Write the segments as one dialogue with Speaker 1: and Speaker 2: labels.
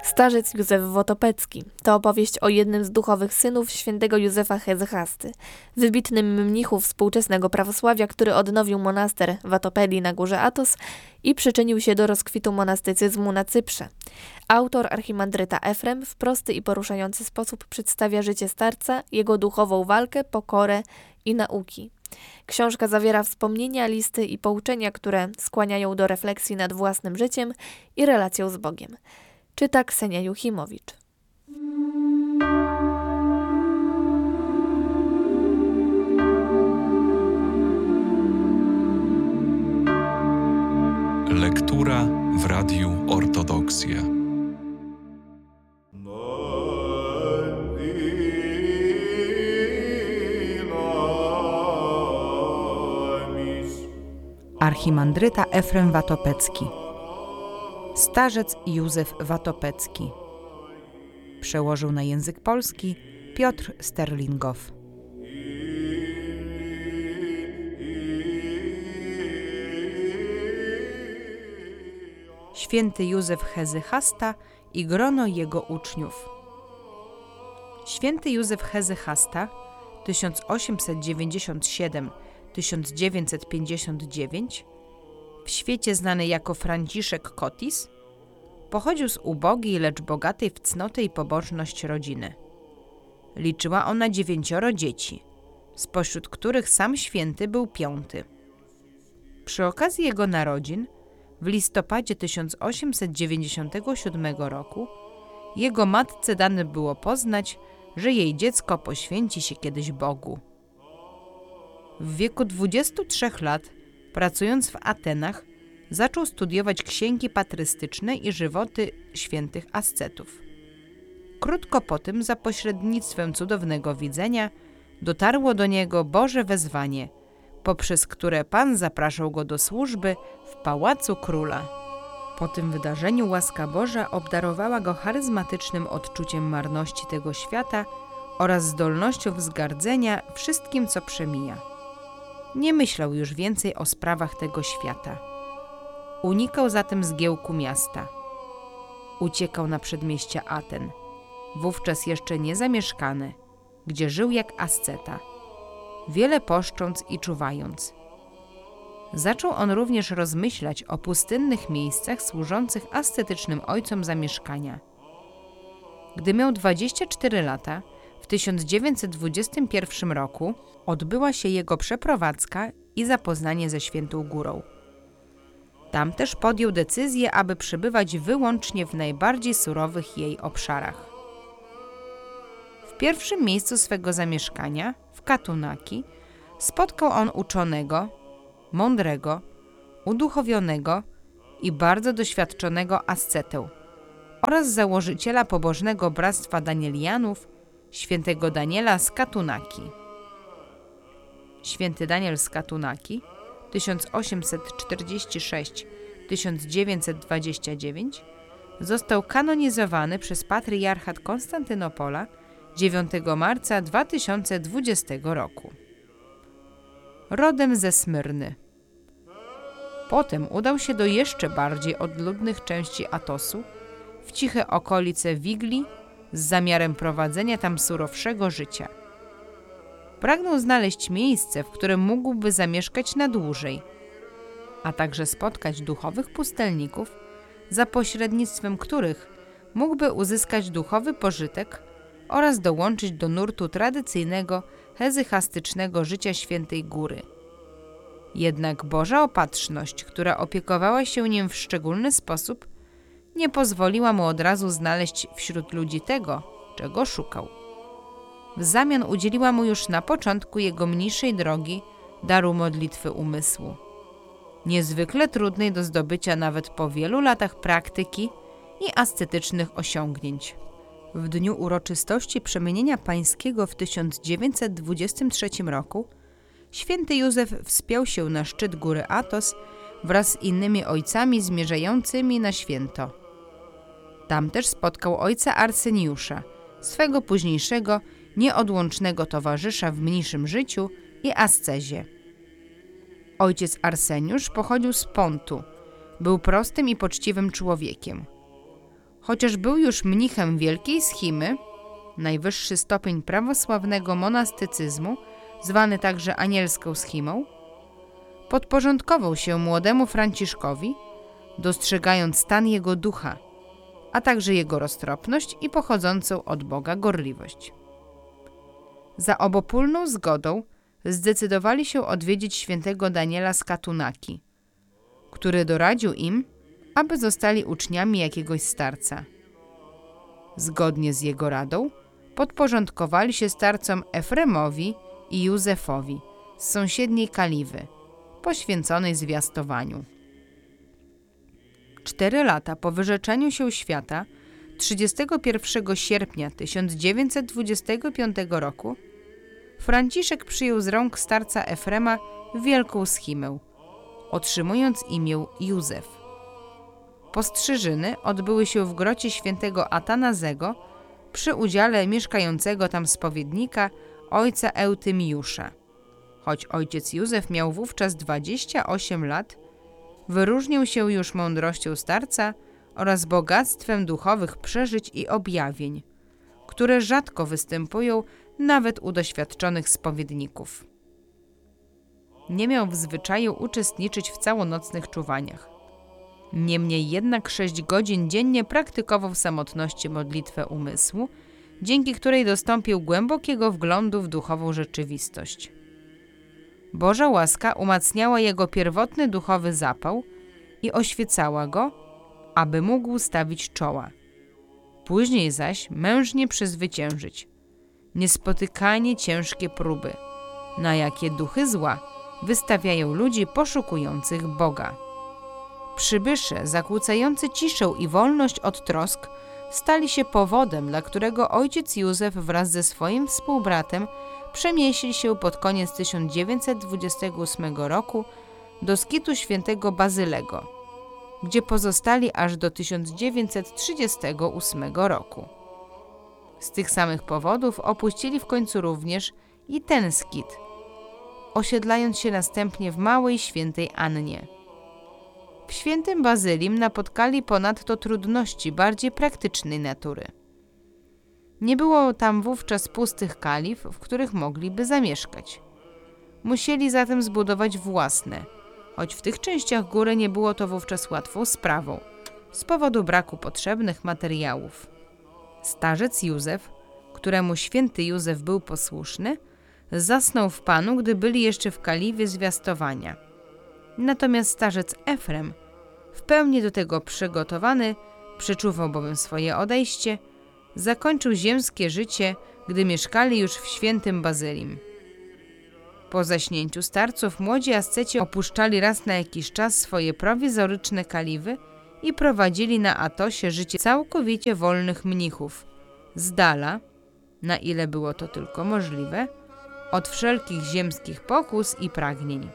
Speaker 1: Starzec Józef Wotopecki to opowieść o jednym z duchowych synów świętego Józefa Hezychasty, wybitnym mnichu współczesnego prawosławia, który odnowił monaster w Watopedii na górze Athos i przyczynił się do rozkwitu monastycyzmu na Cyprze. Autor archimandryta Efrem w prosty i poruszający sposób przedstawia życie starca, jego duchową walkę, pokorę i nauki. Książka zawiera wspomnienia, listy i pouczenia, które skłaniają do refleksji nad własnym życiem i relacją z Bogiem. Czyta Ksenia Juchimowicz.
Speaker 2: Lektura w Radiu Ortodoksja.
Speaker 3: Archimandryta Efrem Watopecki. Starzec Józef Watopecki. Przełożył na język polski Piotr Sterlingow. Święty Józef Hezychasta i grono jego uczniów. Święty Józef Hezychasta 1897–1959, w świecie znany jako Franciszek Cottis, pochodził z ubogiej, lecz bogatej w cnotę i pobożność rodziny. Liczyła ona 9 dzieci, spośród których sam święty był 5. Przy okazji jego narodzin, w listopadzie 1897 roku, jego matce dane było poznać, że jej dziecko poświęci się kiedyś Bogu. W wieku 23 lat, pracując w Atenach, zaczął studiować księgi patrystyczne i żywoty świętych ascetów. Krótko po tym, za pośrednictwem cudownego widzenia, dotarło do niego Boże wezwanie, poprzez które Pan zapraszał go do służby w pałacu króla. Po tym wydarzeniu łaska Boża obdarowała go charyzmatycznym odczuciem marności tego świata oraz zdolnością wzgardzenia wszystkim, co przemija. Nie myślał już więcej o sprawach tego świata. Unikał zatem zgiełku miasta. Uciekał na przedmieścia Aten, wówczas jeszcze niezamieszkane, gdzie żył jak asceta, wiele poszcząc i czuwając. Zaczął on również rozmyślać o pustynnych miejscach służących ascetycznym ojcom zamieszkania. Gdy miał 24 lata, w 1921 roku odbyła się jego przeprowadzka i zapoznanie ze Świętą Górą. Tam też podjął decyzję, aby przebywać wyłącznie w najbardziej surowych jej obszarach. W pierwszym miejscu swego zamieszkania, w Katunaki, spotkał on uczonego, mądrego, uduchowionego i bardzo doświadczonego ascetę oraz założyciela pobożnego bractwa Danielianów, świętego Daniela z Katunaki. Święty Daniel z Katunaki 1846–1929 został kanonizowany przez patriarchat Konstantynopola 9 marca 2020 roku. Rodem ze Smyrny. Potem udał się do jeszcze bardziej odludnych części Athosu, w ciche okolice Wigli, z zamiarem prowadzenia tam surowszego życia. Pragnął znaleźć miejsce, w którym mógłby zamieszkać na dłużej, a także spotkać duchowych pustelników, za pośrednictwem których mógłby uzyskać duchowy pożytek oraz dołączyć do nurtu tradycyjnego, hezychastycznego życia Świętej Góry. Jednak Boża opatrzność, która opiekowała się nim w szczególny sposób, nie pozwoliła mu od razu znaleźć wśród ludzi tego, czego szukał. W zamian udzieliła mu już na początku jego mniejszej drogi daru modlitwy umysłu. Niezwykle trudnej do zdobycia nawet po wielu latach praktyki i ascetycznych osiągnięć. W dniu uroczystości Przemienienia Pańskiego w 1923 roku święty Józef wspiął się na szczyt góry Athos wraz z innymi ojcami zmierzającymi na święto. Tam też spotkał ojca Arseniusza, swego późniejszego, nieodłącznego towarzysza w mniejszym życiu i ascezie. Ojciec Arseniusz pochodził z Pontu, był prostym i poczciwym człowiekiem. Chociaż był już mnichem wielkiej schimy, najwyższy stopień prawosławnego monastycyzmu, zwany także anielską schimą, podporządkował się młodemu Franciszkowi, dostrzegając stan jego ducha, a także jego roztropność i pochodzącą od Boga gorliwość. Za obopólną zgodą zdecydowali się odwiedzić świętego Daniela z Katunaki, który doradził im, aby zostali uczniami jakiegoś starca. Zgodnie z jego radą podporządkowali się starcom Efremowi i Józefowi z sąsiedniej Kaliwy, poświęconej zwiastowaniu. 4 lata po wyrzeczeniu się świata, 31 sierpnia 1925 roku, Franciszek przyjął z rąk starca Efrema wielką schimę, otrzymując imię Józef. Postrzyżyny odbyły się w grocie świętego Atanazego przy udziale mieszkającego tam spowiednika ojca Eutymiusza. Choć ojciec Józef miał wówczas 28 lat, wyróżnił się już mądrością starca oraz bogactwem duchowych przeżyć i objawień, które rzadko występują nawet u doświadczonych spowiedników. Nie miał w zwyczaju uczestniczyć w całonocnych czuwaniach. Niemniej jednak 6 godzin dziennie praktykował w samotności modlitwę umysłu, dzięki której dostąpił głębokiego wglądu w duchową rzeczywistość. Boża łaska umacniała jego pierwotny duchowy zapał i oświecała go, aby mógł stawić czoła. Później zaś mężnie przezwyciężyć niespotykanie ciężkie próby, na jakie duchy zła wystawiają ludzi poszukujących Boga. Przybysze zakłócający ciszę i wolność od trosk stali się powodem, dla którego ojciec Józef wraz ze swoim współbratem przenieśli się pod koniec 1928 roku do skitu świętego Bazylego, gdzie pozostali aż do 1938 roku. Z tych samych powodów opuścili w końcu również i ten skit, osiedlając się następnie w małej świętej Annie. W świętym Bazylim napotkali ponadto trudności bardziej praktycznej natury. Nie było tam wówczas pustych kaliw, w których mogliby zamieszkać. Musieli zatem zbudować własne, choć w tych częściach góry nie było to wówczas łatwą sprawą, z powodu braku potrzebnych materiałów. Starzec Józef, któremu święty Józef był posłuszny, zasnął w Panu, gdy byli jeszcze w Kaliwie zwiastowania. Natomiast starzec Efrem, w pełni do tego przygotowany, przeczuwał bowiem swoje odejście, zakończył ziemskie życie, gdy mieszkali już w świętym Bazylim. Po zaśnięciu starców młodzi asceci opuszczali raz na jakiś czas swoje prowizoryczne Kaliwy i prowadzili na Atosie życie całkowicie wolnych mnichów, z dala, na ile było to tylko możliwe, od wszelkich ziemskich pokus i pragnień.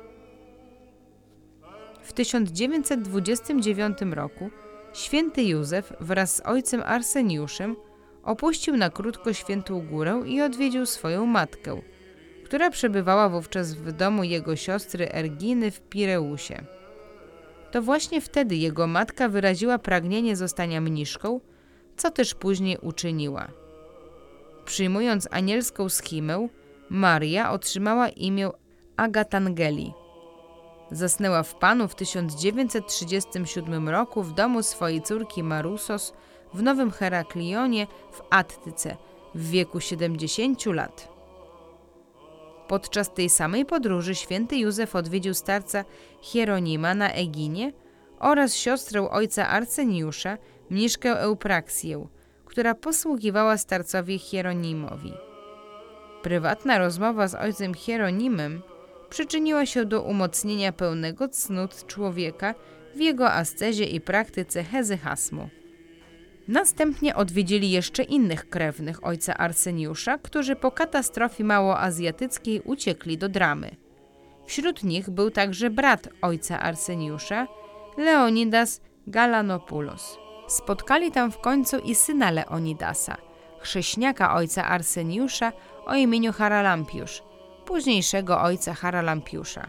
Speaker 3: W 1929 roku święty Józef wraz z ojcem Arseniuszem opuścił na krótko Świętą Górę i odwiedził swoją matkę, która przebywała wówczas w domu jego siostry Erginy w Pireusie. To właśnie wtedy jego matka wyraziła pragnienie zostania mniszką, co też później uczyniła. Przyjmując anielską schimę, Maria otrzymała imię Agatangeli. Zasnęła w Panu w 1937 roku w domu swojej córki Marusos w Nowym Heraklionie w Attyce w wieku 70 lat. Podczas tej samej podróży święty Józef odwiedził starca Hieronima na Eginie oraz siostrę ojca Arseniusza, mniszkę Eupraksję, która posługiwała starcowi Hieronimowi. Prywatna rozmowa z ojcem Hieronimem przyczyniła się do umocnienia pełnego cnót człowieka w jego ascezie i praktyce hezychasmu. Następnie odwiedzili jeszcze innych krewnych ojca Arseniusza, którzy po katastrofie małoazjatyckiej uciekli do Dramy. Wśród nich był także brat ojca Arseniusza, Leonidas Galanopoulos. Spotkali tam w końcu i syna Leonidasa, chrześniaka ojca Arseniusza o imieniu Haralampiusz, późniejszego ojca Haralampiusza.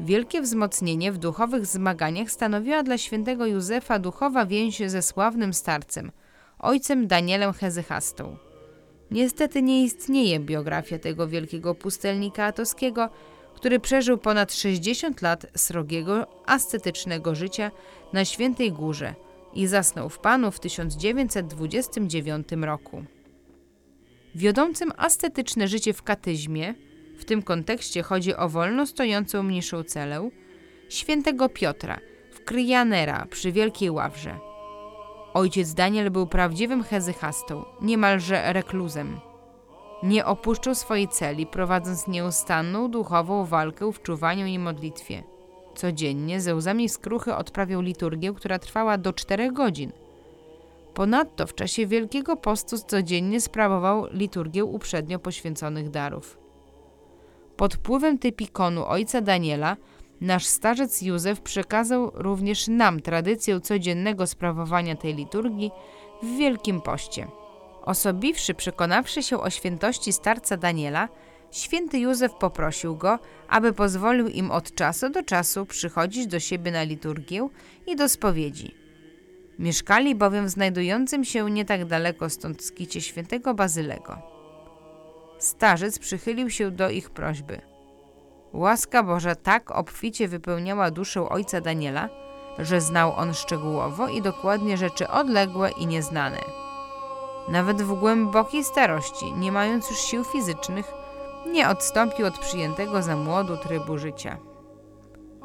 Speaker 3: Wielkie wzmocnienie w duchowych zmaganiach stanowiła dla świętego Józefa duchowa więź ze sławnym starcem, ojcem Danielem Hezychastą. Niestety nie istnieje biografia tego wielkiego pustelnika atoskiego, który przeżył ponad 60 lat srogiego, ascetycznego życia na Świętej Górze i zasnął w Panu w 1929 roku. Wiodącym ascetyczne życie w katyzmie, w tym kontekście chodzi o wolno stojącą mniszą celę, świętego Piotra w Kryjanera przy Wielkiej Ławrze. Ojciec Daniel był prawdziwym hezychastą, niemalże rekluzem. Nie opuszczał swojej celi, prowadząc nieustanną duchową walkę w czuwaniu i modlitwie. Codziennie ze łzami skruchy odprawiał liturgię, która trwała do 4 godzin. Ponadto w czasie Wielkiego Postu codziennie sprawował liturgię uprzednio poświęconych darów. Pod wpływem typikonu ojca Daniela nasz starzec Józef przekazał również nam tradycję codziennego sprawowania tej liturgii w Wielkim Poście. Osobiwszy, przekonawszy się o świętości starca Daniela, święty Józef poprosił go, aby pozwolił im od czasu do czasu przychodzić do siebie na liturgię i do spowiedzi. Mieszkali bowiem w znajdującym się nie tak daleko stąd skicie świętego Bazylego. Starzec przychylił się do ich prośby. Łaska Boża tak obficie wypełniała duszę ojca Daniela, że znał on szczegółowo i dokładnie rzeczy odległe i nieznane. Nawet w głębokiej starości, nie mając już sił fizycznych, nie odstąpił od przyjętego za młodu trybu życia.